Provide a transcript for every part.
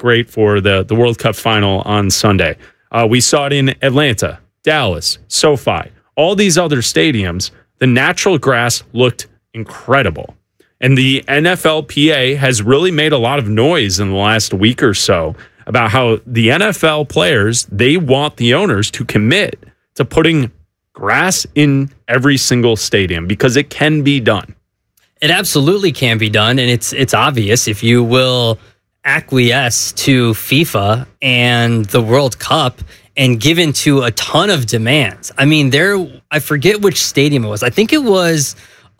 great for the World Cup final on Sunday. We saw it in Atlanta, Dallas, SoFi, all these other stadiums. The natural grass looked incredible. And the NFLPA has really made a lot of noise in the last week or so about how the NFL players, they want the owners to commit to putting grass in every single stadium because it can be done. It absolutely can be done, and it's obvious if you will acquiesce to FIFA and the World Cup and give into a ton of demands. I mean, I forget which stadium it was. I think it was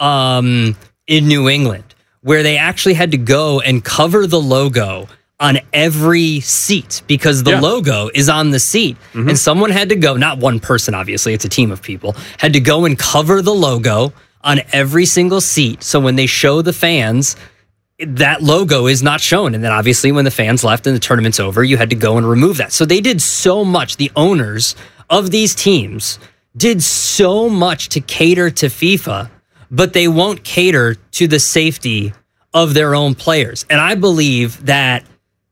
in New England, where they actually had to go and cover the logo on every seat because the logo is on the seat. Mm-hmm. And someone had to go, not one person, obviously, it's a team of people, had to go and cover the logo on every single seat. So when they show the fans, that logo is not shown. And then obviously when the fans left and the tournament's over, you had to go and remove that. So they did so much. The owners of these teams did so much to cater to FIFA, but they won't cater to the safety of their own players. And I believe that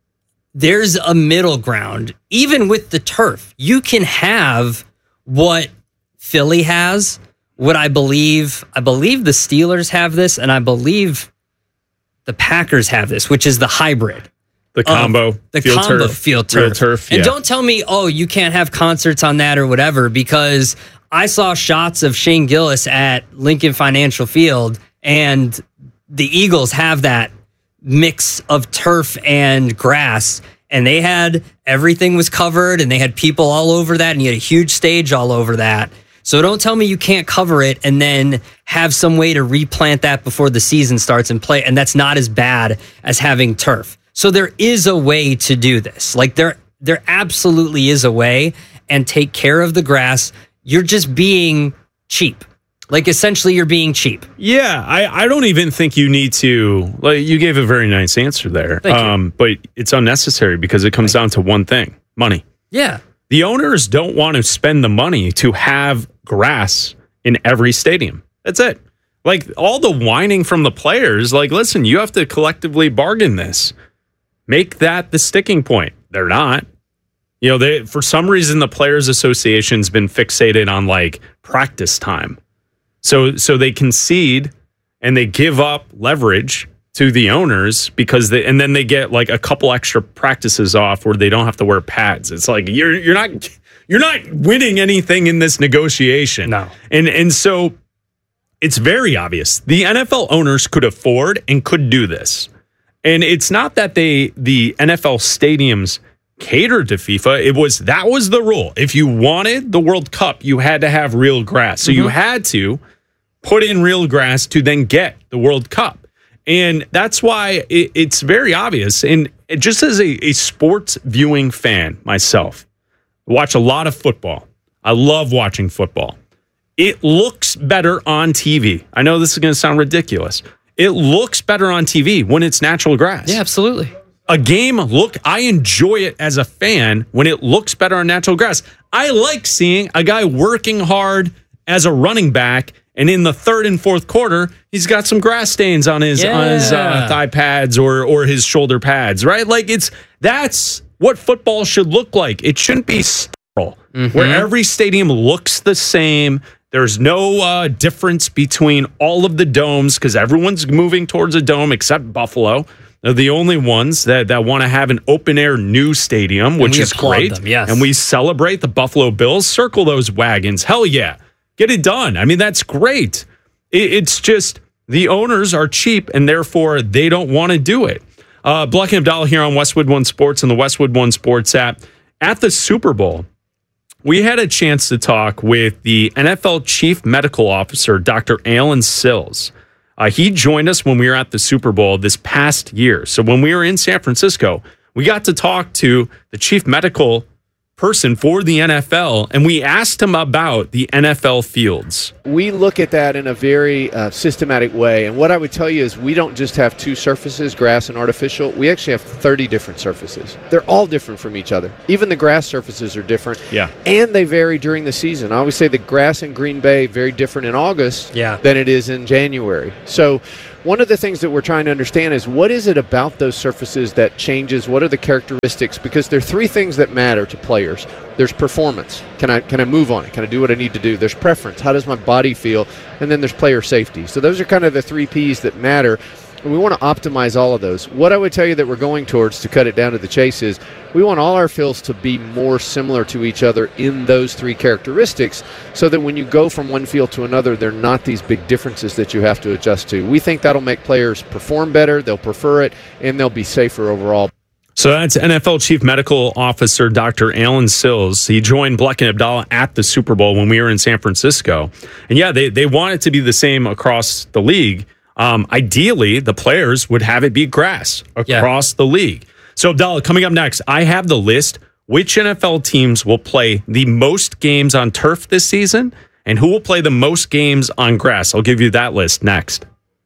there's a middle ground. Even with the turf, you can have what Philly has, what I believe the Steelers have this, and I believe the Packers have this, which is the hybrid. The combo field turf. And don't tell me, you can't have concerts on that or whatever, because I saw shots of Shane Gillis at Lincoln Financial Field, and the Eagles have that mix of turf and grass, and they had everything was covered, and they had people all over that, and you had a huge stage all over that. So don't tell me you can't cover it and then have some way to replant that before the season starts and play, and that's not as bad as having turf. So there is a way to do this. Like there absolutely is a way, and take care of the grass. You're just being cheap. Like, essentially, you're being cheap. Yeah, I don't even think you need to. Like, you gave a very nice answer there. Thank you. But it's unnecessary because it comes down to one thing: money. Yeah. The owners don't want to spend the money to have grass in every stadium. That's it. Like, all the whining from the players, like, listen, you have to collectively bargain this. Make that the sticking point. They're not. You know, for some reason, the Players Association's been fixated on, like, practice time. So they concede and they give up leverage to the owners because and then they get like a couple extra practices off where they don't have to wear pads. It's like you're not winning anything in this negotiation. No. And so it's very obvious the NFL owners could afford and could do this. And it's not that the NFL stadiums catered to FIFA. That was the rule. If you wanted the World Cup, you had to have real grass. So you had to put in real grass to then get the World Cup. And that's why it's very obvious. And just as a sports viewing fan myself, I watch a lot of football. I love watching football. It looks better on TV. I know this is going to sound ridiculous. It looks better on TV when it's natural grass. Yeah, absolutely. A game, I enjoy it as a fan when it looks better on natural grass. I like seeing a guy working hard as a running back, and in the third and fourth quarter, he's got some grass stains on his thigh pads or his shoulder pads, right? Like that's what football should look like. It shouldn't be sterile, where every stadium looks the same. There's no difference between all of the domes because everyone's moving towards a dome except Buffalo. They're the only ones that want to have an open-air new stadium, which is great. Them, yes. And we celebrate the Buffalo Bills. Circle those wagons. Hell yeah. Get it done. I mean, that's great. It's just the owners are cheap, and therefore they don't want to do it. Black and Abdallah here on Westwood One Sports and the Westwood One Sports app. At the Super Bowl, we had a chance to talk with the NFL Chief Medical Officer, Dr. Alan Sills. He joined us when we were at the Super Bowl this past year. So when we were in San Francisco, we got to talk to the chief medical person for the NFL, and we asked him about the NFL fields. We look at that in a very systematic way, and what I would tell you is we don't just have two surfaces, grass and artificial. We actually have 30 different surfaces. They're all different from each other. Even the grass surfaces are different, and they vary during the season. I always say the grass in Green Bay very different in August than it is in January. So one of the things that we're trying to understand is what is it about those surfaces that changes? What are the characteristics? Because there are three things that matter to players. There's performance. Can I move on it? Can I do what I need to do? There's preference. How does my body feel? And then there's player safety. So those are kind of the three P's that matter. And we want to optimize all of those. What I would tell you that we're going towards, to cut it down to the chase, is we want all our fields to be more similar to each other in those three characteristics, so that when you go from one field to another, they're not these big differences that you have to adjust to. We think that'll make players perform better, they'll prefer it, and they'll be safer overall. So that's NFL Chief Medical Officer Dr. Alan Sills. He joined Bleck and Abdallah at the Super Bowl when we were in San Francisco. And yeah, they want it to be the same across the league. Ideally, the players would have it be grass across the league. So, Abdallah, coming up next, I have the list. Which NFL teams will play the most games on turf this season, and who will play the most games on grass? I'll give you that list next.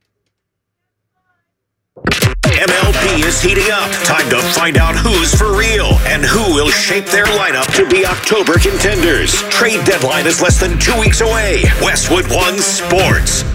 MLB is heating up. Time to find out who's for real and who will shape their lineup to be October contenders. Trade deadline is less than 2 weeks away. Westwood One Sports.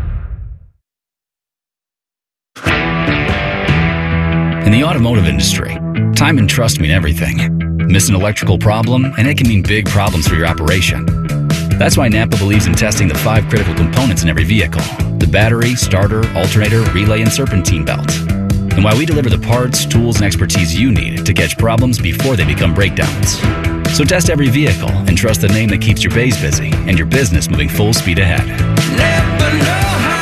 In the automotive industry, time and trust mean everything. Miss an electrical problem, and it can mean big problems for your operation. That's why Napa believes in testing the 5 critical components in every vehicle: the battery, starter, alternator, relay, and serpentine belt. And why we deliver the parts, tools, and expertise you need to catch problems before they become breakdowns. So test every vehicle and trust the name that keeps your bays busy and your business moving full speed ahead. Napa know-how.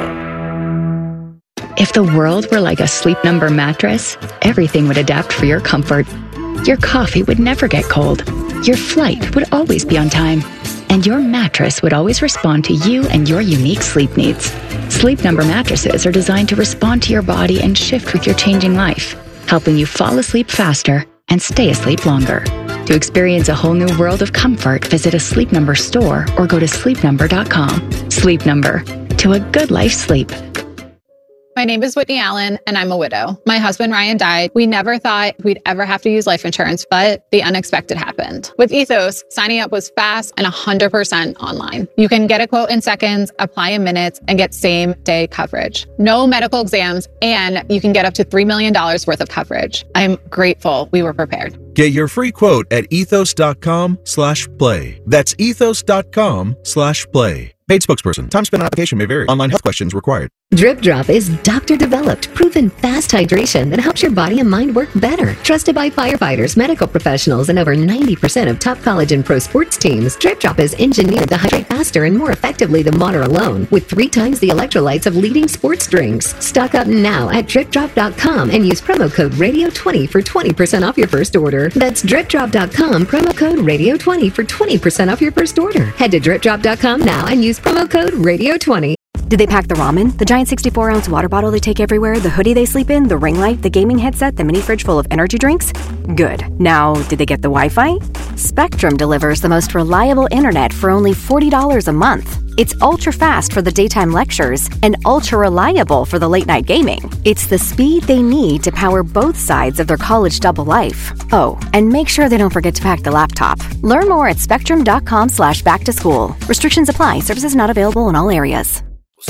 If the world were like a Sleep Number mattress, everything would adapt for your comfort. Your coffee would never get cold. Your flight would always be on time. And your mattress would always respond to you and your unique sleep needs. Sleep Number mattresses are designed to respond to your body and shift with your changing life, helping you fall asleep faster and stay asleep longer. To experience a whole new world of comfort, visit a Sleep Number store or go to sleepnumber.com. Sleep Number. To a good life sleep. My name is Whitney Allen, and I'm a widow. My husband, Ryan, died. We never thought we'd ever have to use life insurance, but the unexpected happened. With Ethos, signing up was fast and 100% online. You can get a quote in seconds, apply in minutes, and get same-day coverage. No medical exams, and you can get up to $3 million worth of coverage. I'm grateful we were prepared. Get your free quote at ethos.com/play. That's ethos.com/play. Paid spokesperson. Time spent on application may vary. Online health questions required. Drip Drop is doctor-developed, proven fast hydration that helps your body and mind work better. Trusted by firefighters, medical professionals, and over 90% of top college and pro sports teams, Drip Drop is engineered to hydrate faster and more effectively than water alone, with 3 times the electrolytes of leading sports drinks. Stock up now at dripdrop.com and use promo code RADIO20 for 20% off your first order. That's dripdrop.com, promo code RADIO20 for 20% off your first order. Head to dripdrop.com now and use promo code RADIO20. Did they pack the ramen, the giant 64-ounce water bottle they take everywhere, the hoodie they sleep in, the ring light, the gaming headset, the mini fridge full of energy drinks? Good. Now, did they get the Wi-Fi? Spectrum delivers the most reliable internet for only $40 a month. It's ultra-fast for the daytime lectures and ultra-reliable for the late-night gaming. It's the speed they need to power both sides of their college double life. Oh, and make sure they don't forget to pack the laptop. Learn more at spectrum.com/back-to-school. Restrictions apply. Services not available in all areas.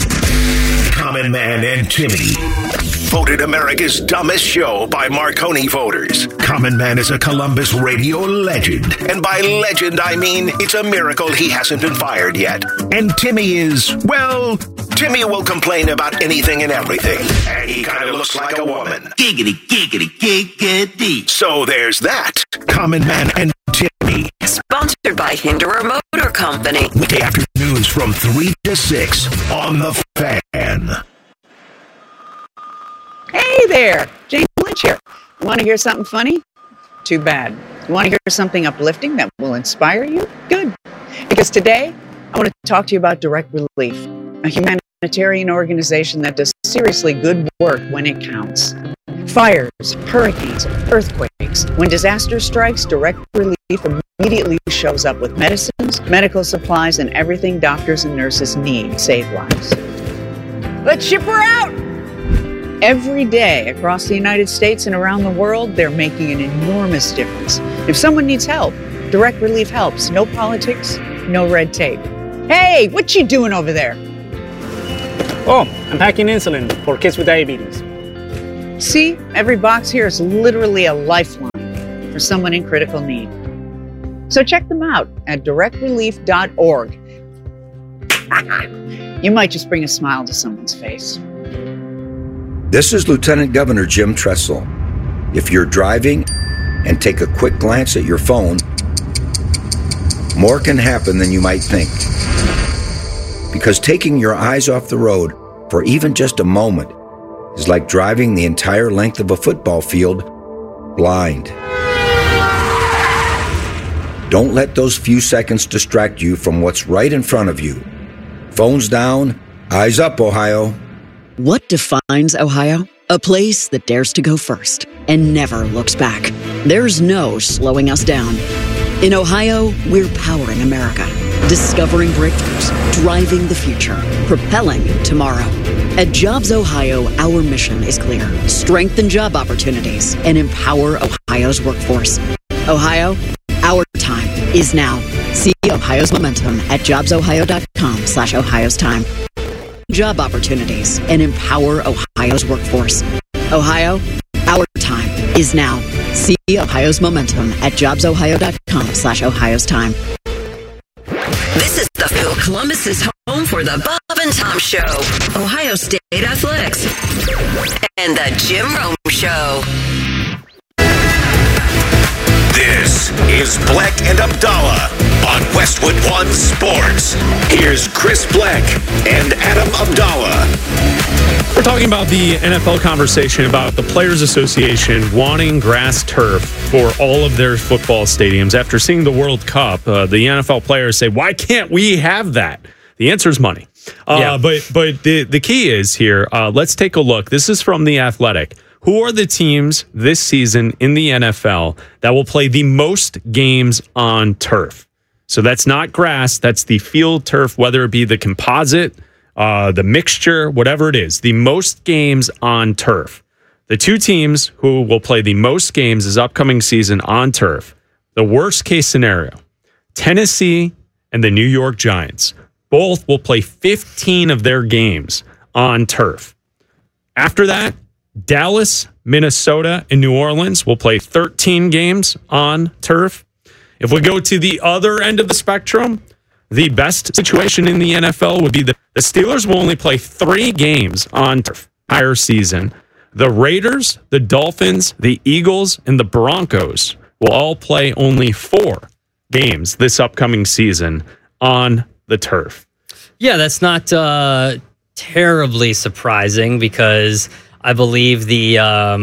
Common Man and Timmy. Voted America's dumbest show by Marconi voters. Common Man is a Columbus radio legend. And by legend, I mean it's a miracle he hasn't been fired yet. And Timmy is, well, Timmy will complain about anything and everything. And he kind of looks like a woman. Giggity, giggity, giggity. So there's that. Common Man and Timmy. Sponsored by Hinderer Motor Company. Weekday afternoons from 3 to 6 on The Fan. Hey there, Jane Lynch here. Want to hear something funny? Too bad. You want to hear something uplifting that will inspire you? Good. Because today, I want to talk to you about Direct Relief, a humanitarian organization that does seriously good work when it counts. Fires, hurricanes, earthquakes. When disaster strikes, Direct Relief immediately shows up with medicines, medical supplies, and everything doctors and nurses need to save lives. Let's ship her out! Every day across the United States and around the world, they're making an enormous difference. If someone needs help, Direct Relief helps. No politics, no red tape. Hey, what you doing over there? Oh, I'm packing insulin for kids with diabetes. See, every box here is literally a lifeline for someone in critical need. So check them out at directrelief.org. You might just bring a smile to someone's face. This is Lieutenant Governor Jim Tressel. If you're driving and take a quick glance at your phone, more can happen than you might think. Because taking your eyes off the road for even just a moment is like driving the entire length of a football field blind. Don't let those few seconds distract you from what's right in front of you. Phones down, eyes up, Ohio. What defines Ohio? A place that dares to go first and never looks back. There's no slowing us down. In Ohio, we're powering America, discovering breakthroughs, driving the future, propelling tomorrow. At Jobs Ohio, our mission is clear. Strengthen job opportunities and empower Ohio's workforce. Ohio, our time is now. See Ohio's momentum at jobsohio.com/Ohio's time. Job opportunities and empower Ohio's workforce. Ohio, our time is now. See Ohio's momentum at jobsohio.com/Ohio's time. This is the Phil Columbus's home for the Bob and Tom Show, Ohio State Athletics, and the Jim Rome Show. This is Black and Abdallah on Westwood One Sports. Here's Chris Black and Adam Abdallah. We're talking about the NFL conversation about the Players Association wanting grass turf for all of their football stadiums. After seeing the World Cup, the NFL players say, why can't we have that? The answer is money. But the key is here, let's take a look. This is from The Athletic. Who are the teams this season in the NFL that will play the most games on turf? So that's not grass, that's the field turf, whether it be the composite, the mixture, whatever it is, the most games on turf. The two teams who will play the most games this upcoming season on turf, the worst case scenario, Tennessee and the New York Giants. Both will play 15 of their games on turf. After that, Dallas, Minnesota, and New Orleans will play 13 games on turf. If we go to the other end of the spectrum, the best situation in the NFL would be the Steelers will only play 3 games on turf entire season. The Raiders, the Dolphins, the Eagles, and the Broncos will all play only 4 games this upcoming season on the turf. Yeah, that's not terribly surprising because I believe the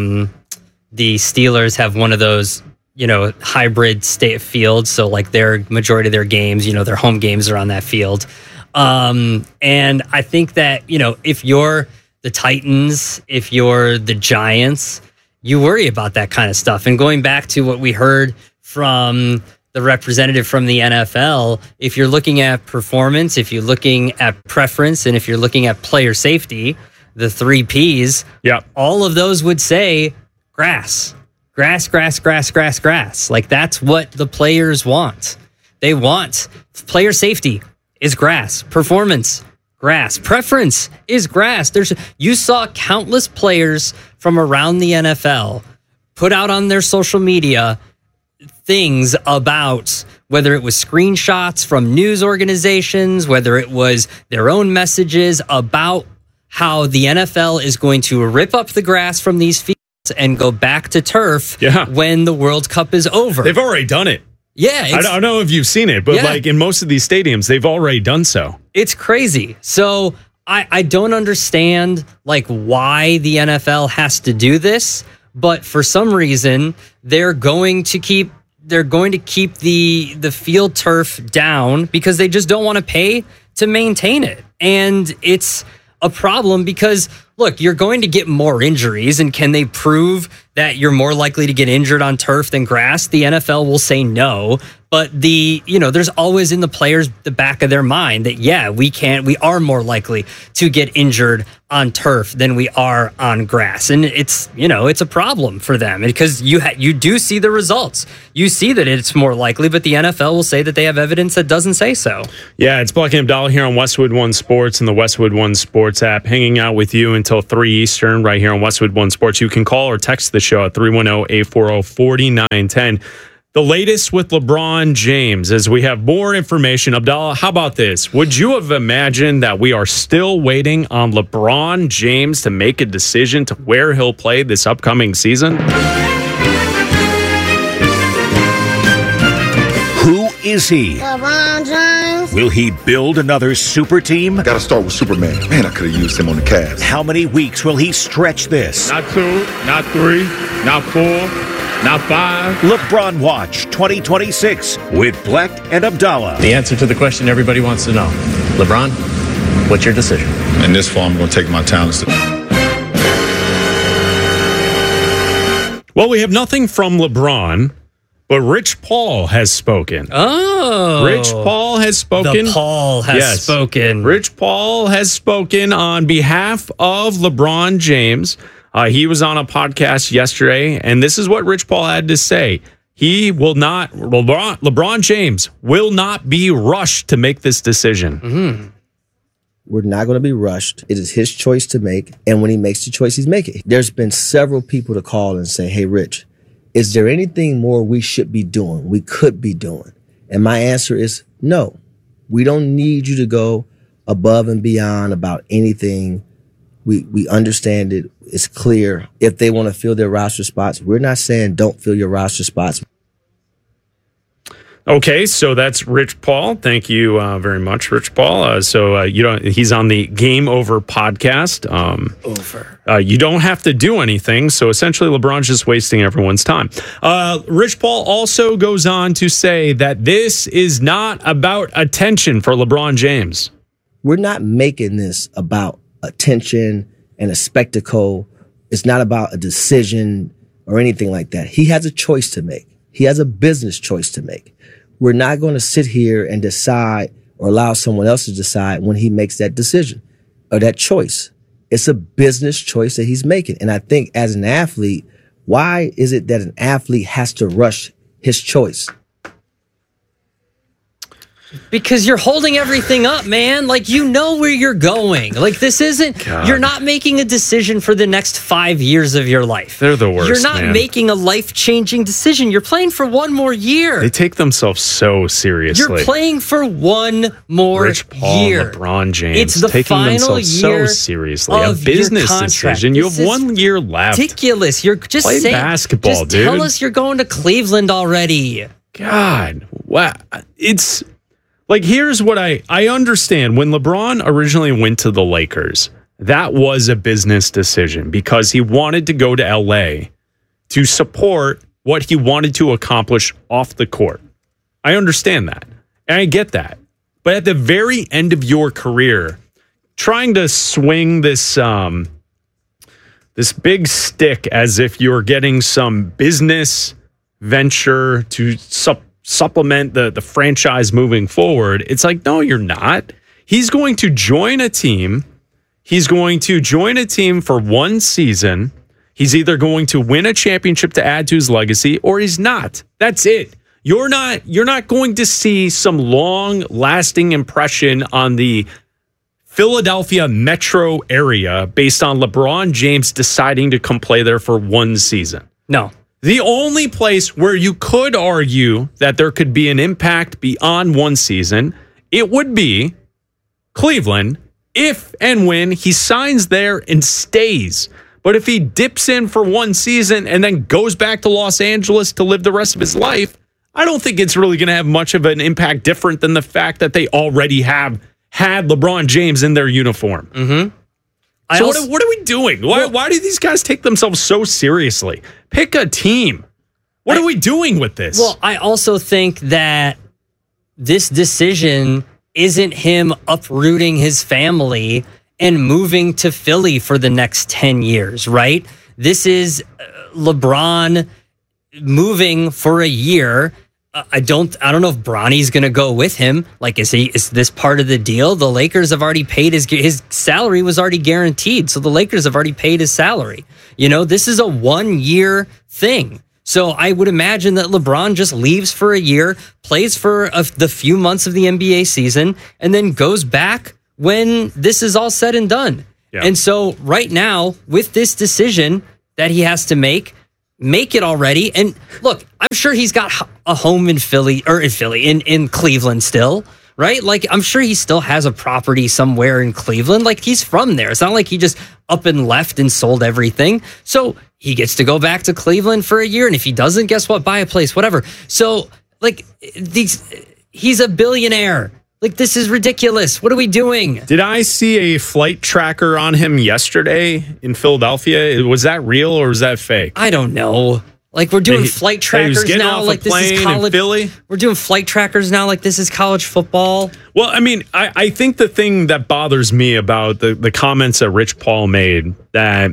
Steelers have one of those, hybrid state fields. So like their majority of their games, their home games are on that field. And I think that, if you're the Titans, if you're the Giants, you worry about that kind of stuff. And going back to what we heard from the representative from the NFL, if you're looking at performance, if you're looking at preference, and if you're looking at player safety, the 3 Ps, all of those would say grass. Grass. Like that's what the players want. They want player safety is grass. Performance, grass. Preference is grass. You saw countless players from around the NFL put out on their social media things about whether it was screenshots from news organizations, whether it was their own messages about how the NFL is going to rip up the grass from these fields and go back to turf when the World Cup is over. They've already done it. Yeah. I don't know if you've seen it, but like in most of these stadiums, they've already done so. It's crazy. So I don't understand like why the NFL has to do this, but for some reason they're going to keep the field turf down because they just don't want to pay to maintain it. And it's a problem because, look, you're going to get more injuries, and can they prove that you're more likely to get injured on turf than grass, the NFL will say no. But there's always in the players the back of their mind that, we are more likely to get injured on turf than we are on grass. And it's a problem for them because you do see the results. You see that it's more likely, but the NFL will say that they have evidence that doesn't say so. Yeah, it's Black and Abdallah here on Westwood One Sports and the Westwood One Sports app, hanging out with you until 3 Eastern right here on Westwood One Sports. You can call or text the show at 310-840-4910. The latest with LeBron James, as we have more information. Abdallah, how about this? Would you have imagined that we are still waiting on LeBron James to make a decision to where he'll play this upcoming season? Who is he? LeBron James. Will he build another super team? Gotta start with Superman. Man, I could have used him on the Cavs. How many weeks will he stretch this? Not 2, not 3, not 4. Not 5. LeBron Watch 2026 with Black and Abdallah. The answer to the question everybody wants to know. LeBron, what's your decision? In this fall, I'm going to take my talents. Well, we have nothing from LeBron, but Rich Paul has spoken. Oh. Rich Paul has spoken. The Paul has spoken. Rich Paul has spoken on behalf of LeBron James. He was on a podcast yesterday, and this is what Rich Paul had to say. LeBron James will not be rushed to make this decision. Mm-hmm. We're not going to be rushed. It is his choice to make, and when he makes the choice, he's making it. There's been several people to call and say, hey, Rich, is there anything more we should be doing, we could be doing? And my answer is no. We don't need you to go above and beyond about anything. We understand it. It's clear. If they want to fill their roster spots, we're not saying don't fill your roster spots. Okay, so that's Rich Paul. Thank you very much, Rich Paul. He's on the Game Over podcast. You don't have to do anything. So essentially, LeBron's just wasting everyone's time. Rich Paul also goes on to say that this is not about attention for LeBron James. We're not making this about attention and a spectacle. It's not about a decision or anything like that. He has a choice to make. He has a business choice to make. We're not going to sit here and decide or allow someone else to decide when he makes that decision or that choice. It's a business choice that he's making. And I think as an athlete, why is it that an athlete has to rush his choice? Because you're holding everything up, man. Like, you know where you're going. Like, this isn't, you're not making a decision for the next 5 years of your life. They're the worst, You're not making a life-changing decision. You're playing for one more year. They take themselves so seriously. You're playing for one more Rich Paul, year. LeBron James, It's the taking final themselves year so seriously. A of business your decision. You This have is 1 year left. Ridiculous. You're just Play saying, basketball, just dude. tell us you're going to Cleveland already. God, wow. It's like, here's what I understand. When LeBron originally went to the Lakers, that was a business decision because he wanted to go to LA to support what he wanted to accomplish off the court. I understand that. And I get that. But at the very end of your career, trying to swing this big stick as if you're getting some business venture to supplement the franchise moving forward. It's like, no, you're not. He's going to join a team. He's going to join a team for one season. He's either going to win a championship to add to his legacy or he's not. That's it. You're not going to see some long-lasting impression on the Philadelphia metro area based on LeBron James deciding to come play there for one season. No. The only place where you could argue that there could be an impact beyond one season, it would be Cleveland if and when he signs there and stays. But if he dips in for one season and then goes back to Los Angeles to live the rest of his life, I don't think it's really going to have much of an impact different than the fact that they already have had LeBron James in their uniform. Mm-hmm. So what are we doing? Why do these guys take themselves so seriously? Pick a team. What are we doing with this? Well, I also think that this decision isn't him uprooting his family and moving to Philly for the next 10 years, right? This is LeBron moving for a year. I don't know if Bronny's going to go with him. Like, is this part of the deal? The Lakers have already paid his salary was already guaranteed. So the Lakers have already paid his salary. This is a 1-year thing. So I would imagine that LeBron just leaves for a year, plays for the few months of the NBA season, and then goes back when this is all said and done. Yeah. And so right now, with this decision that he has to make it already. And look, I'm sure he's got a home in Cleveland still, right? Like, I'm sure he still has a property somewhere in Cleveland. Like, he's from there. It's not like he just up and left and sold everything. So he gets to go back to Cleveland for a year. And if he doesn't, guess what? Buy a place, whatever. So, like, he's a billionaire. Like, this is ridiculous. What are we doing? Did I see a flight tracker on him yesterday in Philadelphia? Was that real or was that fake? I don't know. Like, we're doing flight trackers now. Like, this is college. Philly. We're doing flight trackers now. Like, this is college football. Well, I mean, I think the thing that bothers me about the comments that Rich Paul made, that,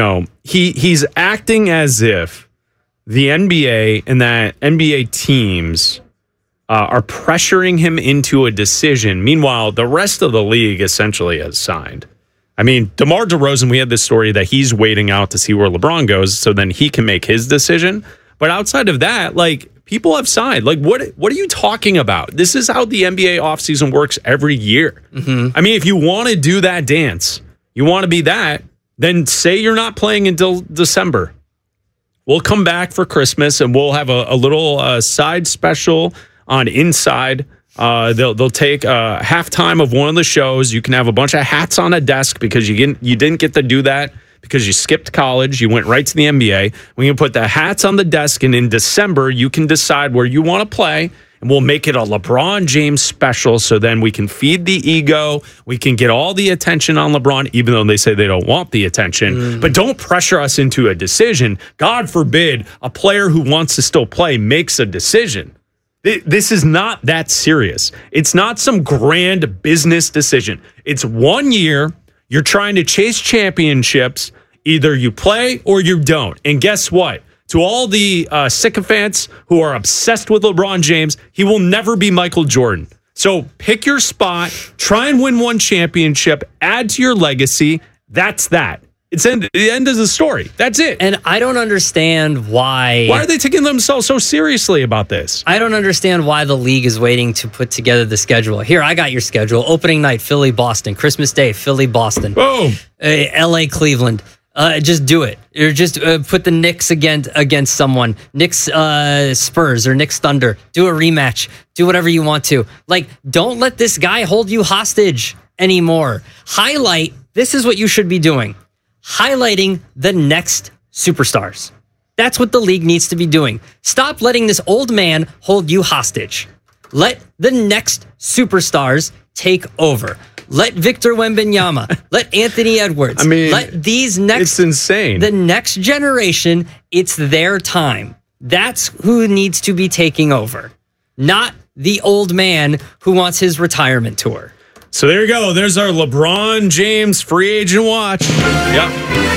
he's acting as if the NBA and that NBA teams are pressuring him into a decision. Meanwhile, the rest of the league essentially has signed. I mean, DeMar DeRozan, we had this story that he's waiting out to see where LeBron goes so then he can make his decision. But outside of that, like, people have signed. Like, what are you talking about? This is how the NBA offseason works every year. Mm-hmm. I mean, if you want to do that dance, you want to be that, then say you're not playing until December. We'll come back for Christmas and we'll have a little side special on Inside. They'll take halftime of one of the shows. You can have a bunch of hats on a desk because you didn't get to do that because you skipped college. You went right to the NBA. We can put the hats on the desk, and in December, you can decide where you want to play, and we'll make it a LeBron James special so then we can feed the ego. We can get all the attention on LeBron, even though they say they don't want the attention. But don't pressure us into a decision. God forbid a player who wants to still play makes a decision. This is not that serious. It's not some grand business decision. It's 1 year. You're trying to chase championships. Either you play or you don't. And guess what? To all the sycophants who are obsessed with LeBron James, he will never be Michael Jordan. So pick your spot, try and win one championship, add to your legacy. That's that. It's the end of the story. That's it. And I don't understand why. Why are they taking themselves so seriously about this? I don't understand why the league is waiting to put together the schedule. Here, I got your schedule. Opening night, Philly, Boston. Christmas Day, Philly, Boston. Boom. LA, Cleveland. Just do it. Or just put the Knicks against someone. Knicks Spurs or Knicks Thunder. Do a rematch. Do whatever you want to. Like, don't let this guy hold you hostage anymore. Highlight. This is what you should be doing. Highlighting the next superstars. That's what the league needs to be doing. Stop letting this old man hold you hostage. Let the next superstars take over. Let Victor Wembanyama, let Anthony Edwards, let these next... It's insane. The next generation, it's their time. That's who needs to be taking over. Not the old man who wants his retirement tour. So there you go. There's our LeBron James free agent watch. Yep.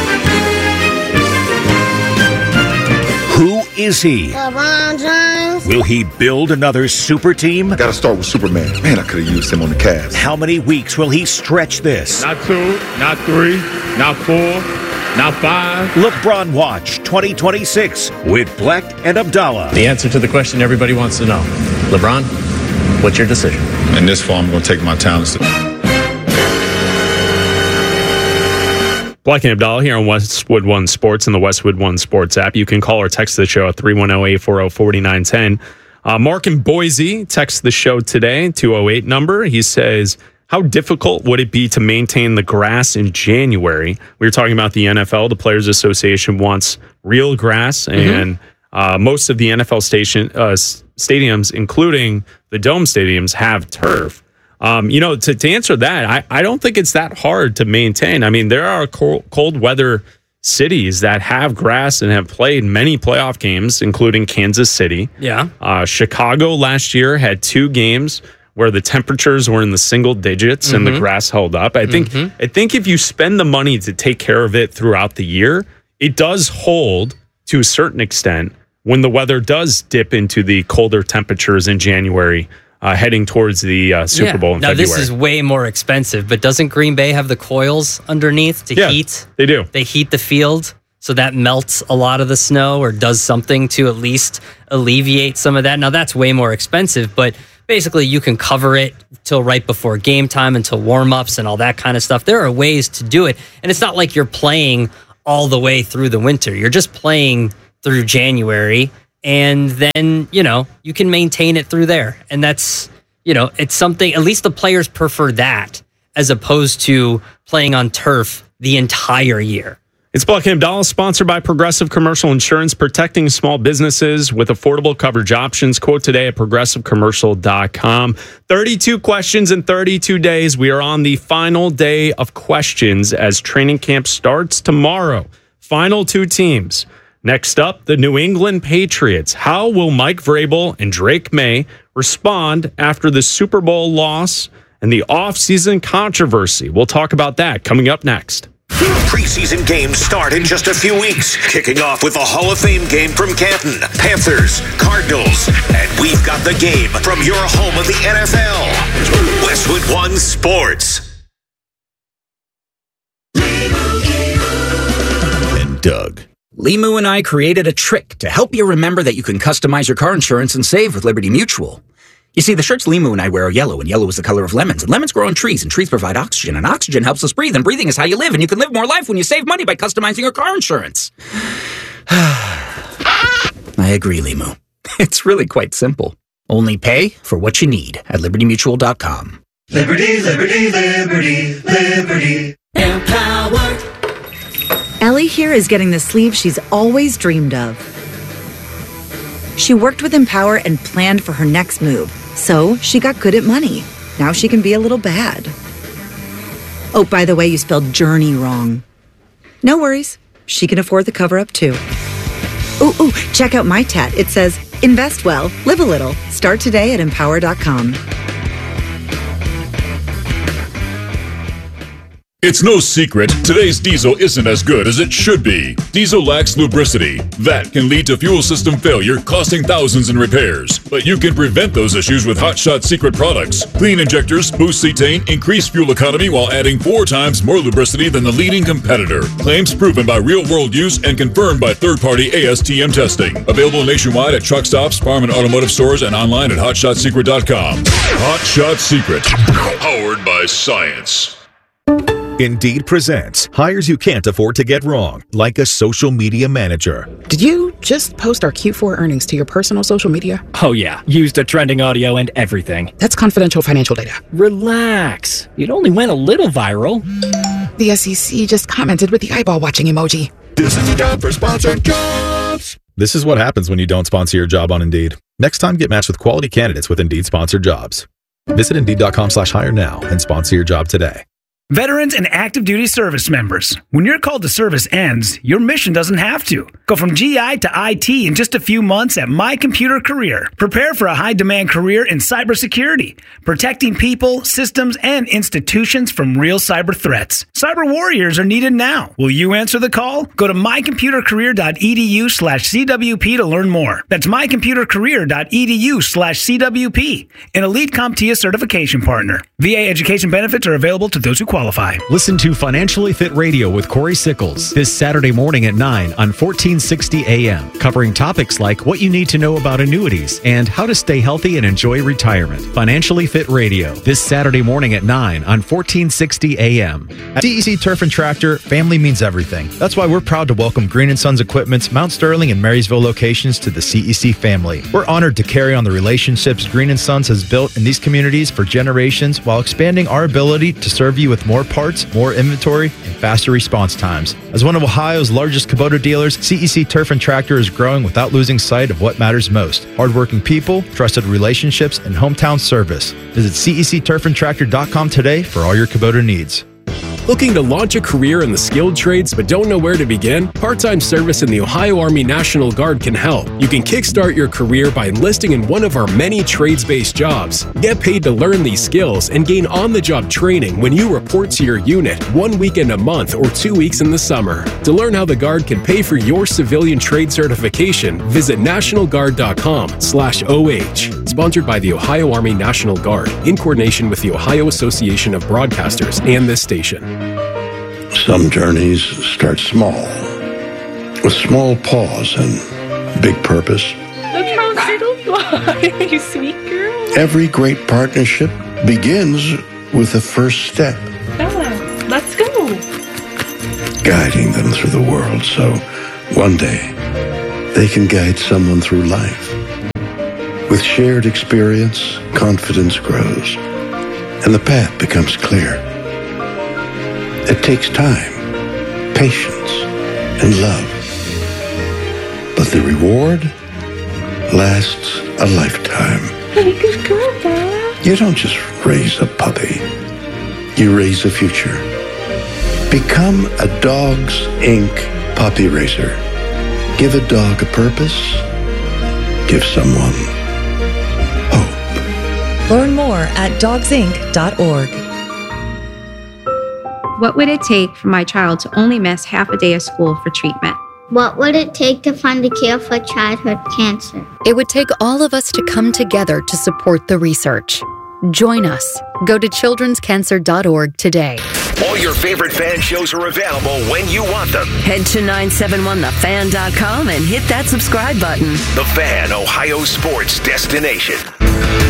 Who is he? LeBron James. Will he build another super team? Gotta start with Superman. Man, I could have used him on the Cavs. How many weeks will he stretch this? Not 2, not 3, not 4, not 5. LeBron Watch 2026 with Bleck and Abdallah. The answer to the question everybody wants to know. LeBron, what's your decision? In this fall, I'm going to take my talents. Bleck and Abdallah here on Westwood One Sports and the Westwood One Sports app. You can call or text the show at 310-840-4910. Mark in Boise texts the show today, 208 number. He says, how difficult would it be to maintain the grass in January? We were talking about the NFL. The Players Association wants real grass, and most of the NFL stadiums, including the Dome stadiums, have turf. To answer that, I don't think it's that hard to maintain. I mean, there are cold weather cities that have grass and have played many playoff games, including Kansas City. Yeah. Chicago last year had 2 games where the temperatures were in the single digits and the grass held up. I think if you spend the money to take care of it throughout the year, it does hold to a certain extent when the weather does dip into the colder temperatures in January, heading towards the Super Bowl in now, February. This is way more expensive, but doesn't Green Bay have the coils underneath to heat? They do. They heat the field, so that melts a lot of the snow or does something to at least alleviate some of that. Now, that's way more expensive, but basically you can cover it till right before game time, until warm-ups and all that kind of stuff. There are ways to do it, and it's not like you're playing all the way through the winter. You're just playing through January, and then, you can maintain it through there. And that's, it's something, at least the players prefer that as opposed to playing on turf the entire year. It's Buckingham Dallas, sponsored by Progressive Commercial Insurance, protecting small businesses with affordable coverage options. Quote today at progressivecommercial.com. 32 questions in 32 days. We are on the final day of questions as training camp starts tomorrow. Final 2 teams. Next up, the New England Patriots. How will Mike Vrabel and Drake May respond after the Super Bowl loss and the offseason controversy? We'll talk about that coming up next. Preseason games start in just a few weeks, kicking off with a Hall of Fame game from Canton, Panthers, Cardinals, and we've got the game from your home of the NFL, Westwood One Sports. And Doug. Limu and I created a trick to help you remember that you can customize your car insurance and save with Liberty Mutual. You see, the shirts Limu and I wear are yellow, and yellow is the color of lemons. And lemons grow on trees, and trees provide oxygen, and oxygen helps us breathe, and breathing is how you live, and you can live more life when you save money by customizing your car insurance. I agree, Limu. It's really quite simple. Only pay for what you need at LibertyMutual.com. Liberty, liberty, liberty, liberty. Empowered. Ellie here is getting the sleeve she's always dreamed of. She worked with Empower and planned for her next move, so she got good at money. Now she can be a little bad. Oh, by the way, you spelled journey wrong. No worries. She can afford the cover-up, too. Ooh, check out my tat. It says, invest well, live a little. Start today at Empower.com. It's no secret, today's diesel isn't as good as it should be. Diesel lacks lubricity. That can lead to fuel system failure, costing thousands in repairs. But you can prevent those issues with Hot Shot Secret products. Clean injectors, boost cetane, increase fuel economy while adding 4 times more lubricity than the leading competitor. Claims proven by real-world use and confirmed by third-party ASTM testing. Available nationwide at truck stops, farm and automotive stores, and online at HotShotSecret.com. Hot Shot Secret, powered by science. Indeed presents hires you can't afford to get wrong, like a social media manager. Did you just post our Q4 earnings to your personal social media? Oh yeah, used a trending audio and everything. That's confidential financial data. Relax. It only went a little viral. The SEC just commented with the eyeball watching emoji. This is the job for sponsored jobs. This is what happens when you don't sponsor your job on Indeed. Next time, get matched with quality candidates with Indeed sponsored jobs. Visit Indeed.com/hire now and sponsor your job today. Veterans and active duty service members. When your call to service ends, your mission doesn't have to. Go from GI to IT in just a few months at My Computer Career. Prepare for a high-demand career in cybersecurity, protecting people, systems, and institutions from real cyber threats. Cyber warriors are needed now. Will you answer the call? Go to mycomputercareer.edu/CWP to learn more. That's mycomputercareer.edu/CWP. An elite CompTIA certification partner. VA education benefits are available to those who qualify. Listen to Financially Fit Radio with Corey Sickles this Saturday morning at 9 on 1460 AM, covering topics like what you need to know about annuities and how to stay healthy and enjoy retirement. Financially Fit Radio this Saturday morning at 9 on 1460 AM. At CEC Turf and Tractor, family means everything. That's why we're proud to welcome Green & Sons Equipment's Mount Sterling and Marysville locations to the CEC family. We're honored to carry on the relationships Green & Sons has built in these communities for generations while expanding our ability to serve you with more parts, more inventory, and faster response times. As one of Ohio's largest Kubota dealers, CEC Turf and Tractor is growing without losing sight of what matters most: hardworking people, trusted relationships, and hometown service. Visit CECTurfandTractor.com today for all your Kubota needs. Looking to launch a career in the skilled trades but don't know where to begin? Part-time service in the Ohio Army National Guard can help. You can kickstart your career by enlisting in one of our many trades-based jobs. Get paid to learn these skills and gain on-the-job training when you report to your unit 1 weekend a month or 2 weeks in the summer. To learn how the Guard can pay for your civilian trade certification, visit nationalguard.com/OH. Sponsored by the Ohio Army National Guard in coordination with the Ohio Association of Broadcasters and this station. Some journeys start small, with small pause and big purpose. Look how little fly, you sweet girl. Every great partnership begins with the first step. Bella, let's go. Guiding them through the world so one day they can guide someone through life. With shared experience, confidence grows, and the path becomes clear. It takes time, patience, and love. But the reward lasts a lifetime. Good girl, Bella. You don't just raise a puppy. You raise a future. Become a Dogs Inc. puppy raiser. Give a dog a purpose. Give someone hope. Learn more at dogsinc.org. What would it take for my child to only miss half a day of school for treatment? What would it take to find a cure for childhood cancer? It would take all of us to come together to support the research. Join us. Go to childrenscancer.org today. All your favorite fan shows are available when you want them. Head to 971thefan.com and hit that subscribe button. The Fan, Ohio sports destination.